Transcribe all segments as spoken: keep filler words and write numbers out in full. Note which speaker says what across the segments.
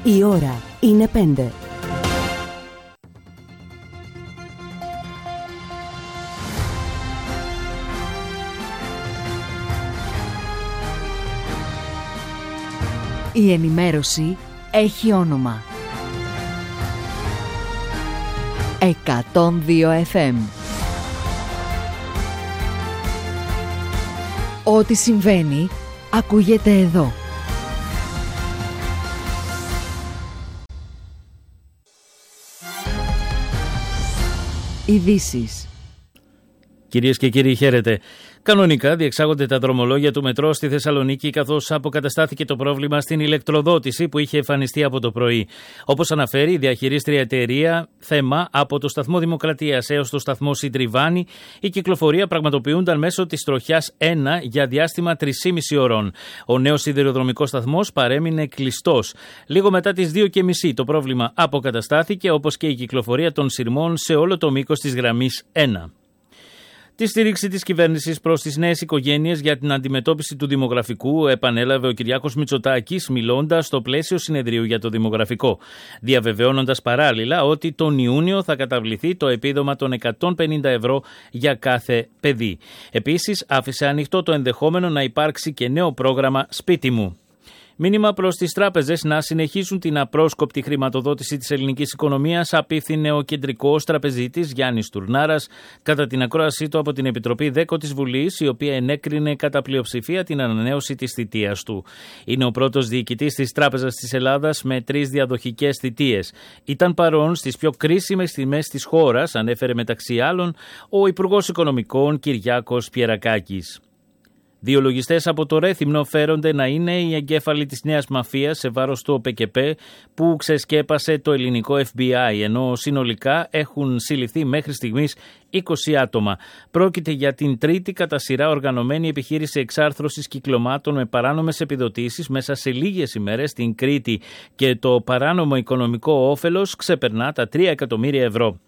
Speaker 1: Η ώρα είναι πέντε. Η ενημέρωση έχει όνομα. εκατόν δύο εφ εμ. Ό,τι συμβαίνει, ακούγεται εδώ. Ειδήσεις.
Speaker 2: Κυρίες και κύριοι, χαίρετε. Κανονικά διεξάγονται τα δρομολόγια του μετρό στη Θεσσαλονίκη, καθώς αποκαταστάθηκε το πρόβλημα στην ηλεκτροδότηση που είχε εμφανιστεί από το πρωί. Όπως αναφέρει η διαχειρίστρια εταιρεία Θεμά, από το σταθμό Δημοκρατίας έως το σταθμό Συντριβάνη, η κυκλοφορία πραγματοποιούνταν μέσω της τροχιάς ένα για διάστημα τρεις και μισή ώρων. Ο νέος σιδηροδρομικός σταθμός παρέμεινε κλειστός. Λίγο μετά τις δύο και μισή το πρόβλημα αποκαταστάθηκε, όπως και η κυκλοφορία των σειρμών σε όλο το μήκος της γραμμής ένα. Τη στήριξη της κυβέρνησης προς τις νέες οικογένειες για την αντιμετώπιση του δημογραφικού επανέλαβε ο Κυριάκος Μητσοτάκης, μιλώντας στο πλαίσιο συνεδρίου για το δημογραφικό, διαβεβαιώνοντας παράλληλα ότι τον Ιούνιο θα καταβληθεί το επίδομα των εκατόν πενήντα ευρώ για κάθε παιδί. Επίσης, άφησε ανοιχτό το ενδεχόμενο να υπάρξει και νέο πρόγραμμα «Σπίτι μου». Μήνυμα προς τις τράπεζες να συνεχίσουν την απρόσκοπτη χρηματοδότηση της ελληνικής οικονομίας, απίθυνε ο κεντρικός τραπεζίτης Γιάννης Τουρνάρας κατά την ακρόασή του από την Επιτροπή ΔΕΚΟ της Βουλής, η οποία ενέκρινε κατά πλειοψηφία την ανανέωση της θητείας του. Είναι ο πρώτος διοικητής της Τράπεζας της Ελλάδας με τρεις διαδοχικές θητείες. Ήταν παρόν στις πιο κρίσιμες στιγμές της χώρας, ανέφερε μεταξύ άλλων ο Υπουργός Οικονομικών Κυριάκος Πιερακάκης. Δύο λογιστές από το Ρέθυμνο φέρονται να είναι οι εγκέφαλοι της νέας μαφίας σε βάρος του ΟΠΕΚΕΠΕ που ξεσκέπασε το ελληνικό εφ μπι άι, ενώ συνολικά έχουν συλληφθεί μέχρι στιγμής είκοσι άτομα. Πρόκειται για την τρίτη κατά σειρά οργανωμένη επιχείρηση εξάρθρωσης κυκλωμάτων με παράνομες επιδοτήσεις μέσα σε λίγες ημέρες στην Κρήτη, και το παράνομο οικονομικό όφελος ξεπερνά τα τρία εκατομμύρια ευρώ.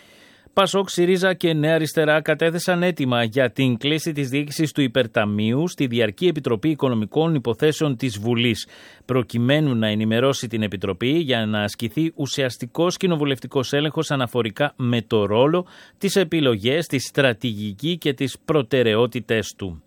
Speaker 2: Πασόκ, ΣΥΡΙΖΑ και Νέα Αριστερά κατέθεσαν αίτημα για την κλίση της διοίκησης του Υπερταμείου στη Διαρκή Επιτροπή Οικονομικών Υποθέσεων της Βουλής, προκειμένου να ενημερώσει την Επιτροπή για να ασκηθεί ουσιαστικός κοινοβουλευτικός έλεγχος αναφορικά με το ρόλο, τις επιλογές, τη στρατηγική και τις προτεραιότητες του.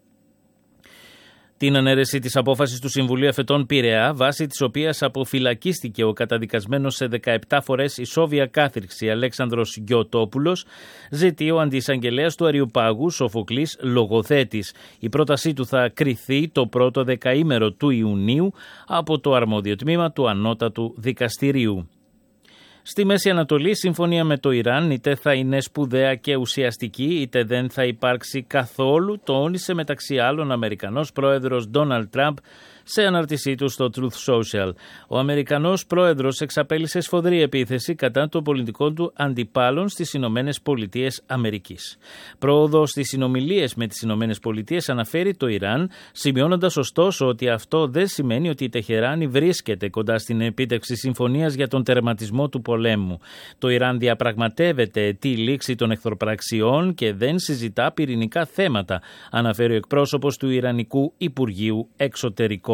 Speaker 2: Την ανέρεση της απόφασης του Συμβουλίου Εφετών Πειραιά, βάσει της οποίας αποφυλακίστηκε ο καταδικασμένος σε δεκαεπτά φορές ισόβια κάθριξη Αλέξανδρος Γιωτόπουλος, ζητεί ο αντιεισαγγελέας του Αριουπάγου, Σοφοκλής Λογοθέτης. Η πρότασή του θα κριθεί το πρώτο δεκαήμερο του Ιουνίου από το αρμόδιο τμήμα του Ανώτατου Δικαστηρίου. Στη Μέση Ανατολή, συμφωνία με το Ιράν είτε θα είναι σπουδαία και ουσιαστική, είτε δεν θα υπάρξει καθόλου, τόνισε μεταξύ άλλων ο Αμερικανός πρόεδρος Ντόναλντ Τραμπ σε ανάρτησή του στο Truth Social. Ο Αμερικανός πρόεδρος εξαπέλυσε σφοδρή επίθεση κατά των πολιτικών του αντιπάλων στις Ηνωμένες Πολιτείες Αμερικής. Πρόοδο στις συνομιλίες με τις Ηνωμένες Πολιτείες αναφέρει το Ιράν, σημειώνοντας ωστόσο ότι αυτό δεν σημαίνει ότι η Τεχεράνη βρίσκεται κοντά στην επίτευξη συμφωνίας για τον τερματισμό του πολέμου. Το Ιράν διαπραγματεύεται τη λήξη των εχθροπραξιών και δεν συζητά πυρηνικά θέματα, αναφέρει ο εκπρόσωπος του Ιρανικού Υπουργείου Εξωτερικών.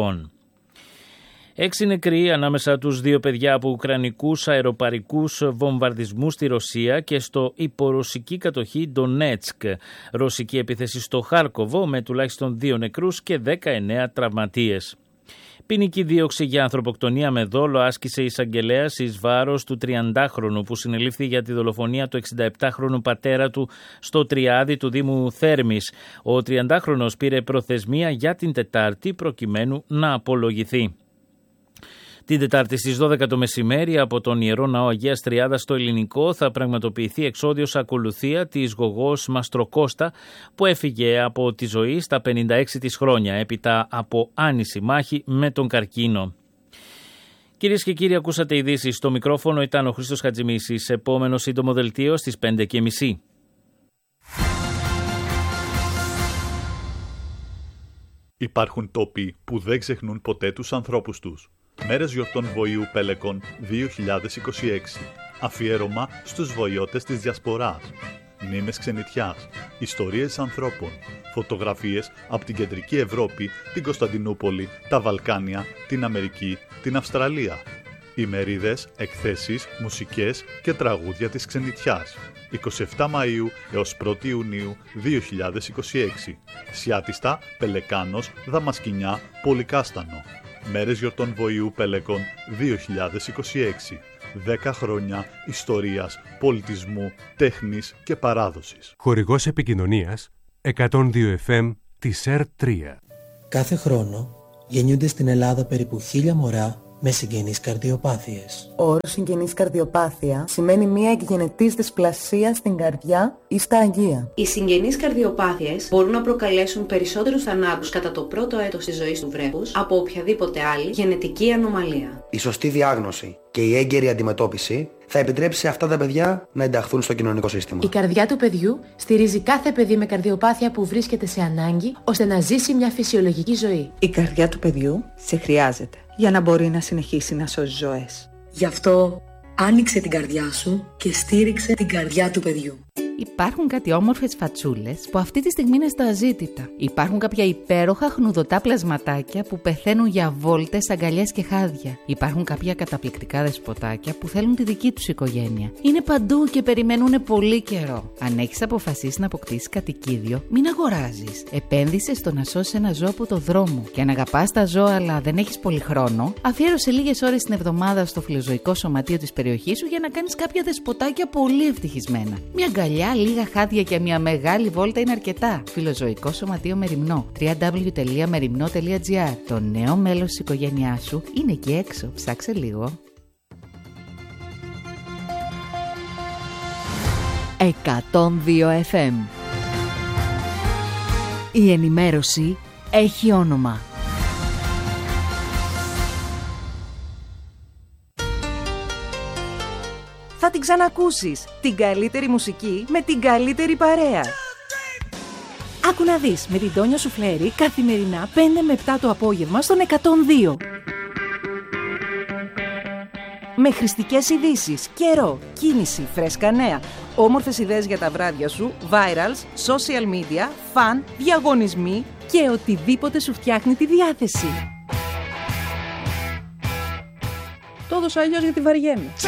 Speaker 2: Έξι νεκροί ανάμεσα τους δύο παιδιά από ουκρανικούς αεροπαρικούς βομβαρδισμούς στη Ρωσία και στο υπορωσική κατοχή Ντονέτσκ. Ρωσική επίθεση στο Χάρκοβο με τουλάχιστον δύο νεκρούς και δεκαεννέα τραυματίες. Ποινική δίωξη για ανθρωποκτονία με δόλο άσκησε η εισαγγελέας εις βάρος του τριαντάχρονου που συνελήφθη για τη δολοφονία του εξηνταεπτάχρονου πατέρα του στο Τριάδι του Δήμου Θέρμης. Ο τριαντάχρονος πήρε προθεσμία για την Τετάρτη προκειμένου να απολογηθεί. Την Τετάρτη στις δώδεκα το μεσημέρι από τον Ιερό Ναό Αγίας Τριάδας στο Ελληνικό θα πραγματοποιηθεί εξόδιος ακολουθία της Γογός Μαστροκώστα που έφυγε από τη ζωή στα πενήντα έξι της χρόνια έπειτα από άνηση μάχη με τον καρκίνο. Κυρίες και κύριοι, ακούσατε ειδήσεις. Στο μικρόφωνο ήταν ο Χρήστος Χατζημίσης. Επόμενο σύντομο δελτίο στις πέντε και μισή.
Speaker 3: Υπάρχουν τόποι που δεν ξεχνούν ποτέ τους ανθρώπους τους. Μέρες γιορτών Βοηού Πέλεκον δύο χιλιάδες είκοσι έξι. Αφιέρωμα στους βοηώτες της Διασποράς. Μνήμες ξενιτιάς. Ιστορίες ανθρώπων. Φωτογραφίες από την Κεντρική Ευρώπη, την Κωνσταντινούπολη, τα Βαλκάνια, την Αμερική, την Αυστραλία. ημερίδες, εκθέσεις, μουσικές και τραγούδια της ξενιτιάς. εικοστή εβδόμη Μαΐου έως πρώτη Ιουνίου δύο χιλιάδες είκοσι έξι. Σιάτιστα, Πελεκάνος, Δαμασκηνιά, Πολυκάστανο. Μέρες γιορτών Βοηού Πέλεκον δύο χιλιάδες είκοσι έξι. δέκα χρόνια ιστορίας, πολιτισμού, τέχνης και παράδοσης.
Speaker 4: Χορηγός επικοινωνίας εκατόν δύο εφ εμ της ΕΡ τρία.
Speaker 5: Κάθε χρόνο γεννιούνται στην Ελλάδα περίπου χίλια μωρά με συγγενείς καρδιοπάθειες.
Speaker 6: Ο όρος συγγενής καρδιοπάθεια σημαίνει μια εκγενετής δυσπλασία στην καρδιά ή στα αγγεία.
Speaker 7: Οι συγγενείς καρδιοπάθειες μπορούν να προκαλέσουν περισσότερους θανάτους κατά το πρώτο έτος της ζωής του βρέφους από οποιαδήποτε άλλη γενετική ανομαλία.
Speaker 8: Η σωστή διάγνωση και η έγκαιρη αντιμετώπιση θα επιτρέψει σε αυτά τα παιδιά να ενταχθούν στο κοινωνικό σύστημα.
Speaker 9: Η καρδιά του παιδιού στηρίζει κάθε παιδί με καρδιοπάθεια που βρίσκεται σε ανάγκη ώστε να ζήσει μια φυσιολογική ζωή.
Speaker 6: Η καρδιά του παιδιού σε χρειάζεται για να μπορεί να συνεχίσει να σώζει ζωές.
Speaker 10: Γι' αυτό άνοιξε την καρδιά σου και στήριξε την καρδιά του παιδιού.
Speaker 1: Υπάρχουν κάτι όμορφες φατσούλες που αυτή τη στιγμή είναι στα αζήτητα. Υπάρχουν κάποια υπέροχα χνουδωτά πλασματάκια που πεθαίνουν για βόλτες, αγκαλιές και χάδια. Υπάρχουν κάποια καταπληκτικά δεσποτάκια που θέλουν τη δική τους οικογένεια. Είναι παντού και περιμένουν πολύ καιρό. Αν έχεις αποφασίσει να αποκτήσεις κατοικίδιο, μην αγοράζεις. Επένδυσε στο να σώσεις ένα ζώο από το δρόμο. Και αν αγαπάς τα ζώα αλλά δεν έχεις πολύ χρόνο, αφιέρωσε λίγες ώρες την εβδομάδα στο φιλοζωικό σωματείο της περιοχής σου για να κάνεις κάποια δεσποτάκια πολύ ευτυχισμένα. Μια αγκαλιά, λίγα χάδια και μια μεγάλη βόλτα είναι αρκετά. Φιλοζωικό Σωματείο Μεριμνό. double-u double-u double-u τελεία μεριμνό τελεία τζι άρ. Το νέο μέλος της οικογένειάς σου είναι εκεί έξω. Ψάξε λίγο. εκατόν δύο εφ εμ. Η ενημέρωση έχει όνομα.
Speaker 11: Θα την ξανακούσεις. Την καλύτερη μουσική με την καλύτερη παρέα. Άκου να δεις με την Τόνια Σουφλέρη καθημερινά πέντε με επτά το απόγευμα στον εκατόν δύο. Με χρηστικές ειδήσεις, καιρό, κίνηση, φρέσκα νέα, όμορφες ιδέες για τα βράδια σου, virals, social media, φαν, διαγωνισμοί και οτιδήποτε σου φτιάχνει τη διάθεση. Το έδωσα αλλιώς γιατί βαριέμαι.